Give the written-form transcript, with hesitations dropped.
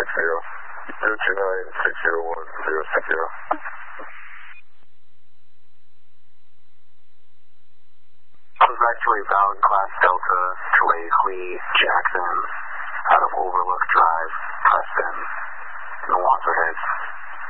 Actually Valid Class Delta to Lee Jackson out of Overlook Drive, Preston, in the Wandsworth Heights.